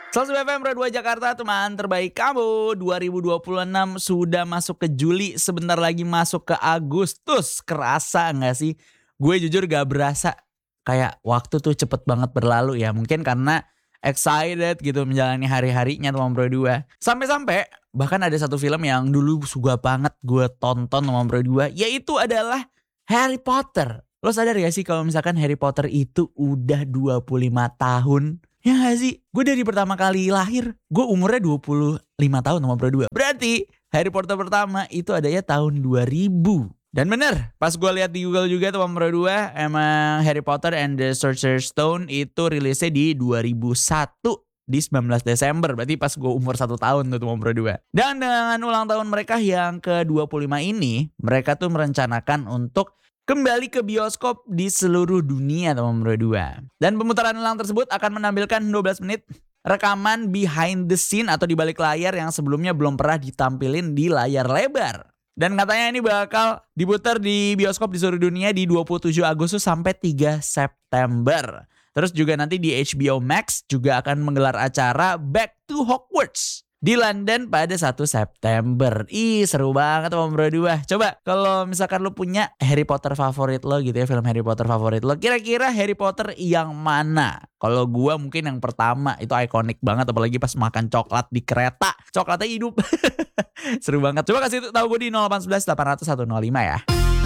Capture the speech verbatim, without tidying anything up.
seratus F M Radio dua Jakarta, teman terbaik kamu. dua ribu dua puluh enam sudah masuk ke Juli, sebentar lagi masuk ke Agustus. Kerasa gak sih? Gue jujur gak berasa, kayak waktu tuh cepet banget berlalu ya. Mungkin karena excited gitu menjalani hari-harinya teman Bro dua. Sampai-sampai bahkan ada satu film yang dulu suka banget gue tonton teman Bro dua, yaitu adalah Harry Potter. Lo sadar gak sih kalau misalkan Harry Potter itu udah dua puluh lima tahun? Ya gak sih? Gue dari pertama kali lahir, gue umurnya dua puluh lima tahun sama Bro dua. Berarti Harry Potter pertama itu adanya tahun dua ribu. Dan bener, pas gue lihat di Google juga tuh Bro dua, emang Harry Potter and the Sorcerer's Stone itu rilisnya di dua ribu satu. Di sembilan belas Desember, berarti pas gue umur satu tahun tuh teman Bro dua. Dan dengan ulang tahun mereka yang ke dua puluh lima ini, mereka tuh merencanakan untuk kembali ke bioskop di seluruh dunia teman Bro dua. Dan pemutaran ulang tersebut akan menampilkan dua belas menit rekaman behind the scene atau di balik layar yang sebelumnya belum pernah ditampilin di layar lebar. Dan katanya ini bakal diputar di bioskop di seluruh dunia di dua puluh tujuh Agustus sampai tiga September. Terus juga nanti di H B O Max juga akan menggelar acara Back to Hogwarts di London pada satu September. Ih, seru banget Om Bro dua. Coba kalau misalkan lu punya Harry Potter favorit lo gitu ya, film Harry Potter favorit lo, kira-kira Harry Potter yang mana? Kalau gua mungkin yang pertama, itu ikonik banget apalagi pas makan coklat di kereta. Coklatnya hidup. Seru banget. Coba kasih tahu gue di nol delapan satu satu delapan nol nol satu nol lima ya.